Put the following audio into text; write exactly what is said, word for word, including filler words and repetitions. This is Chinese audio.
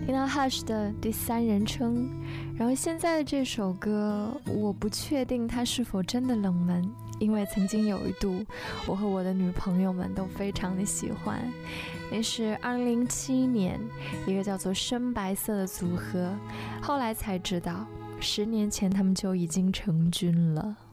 听到 Hush 的第三人称，然后现在的这首歌我不确定它是否真的冷门，因为曾经有一度我和我的女朋友们都非常的喜欢。那是二零零七年一个叫做深白色的组合，后来才知道十年前他们就已经成军了。